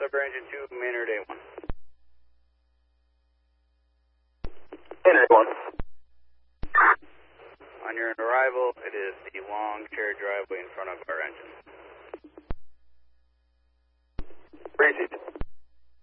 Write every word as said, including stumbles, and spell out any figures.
River Engine two, Maynard A one. Maynard A one. On your arrival, it is the long shared driveway in front of our engine.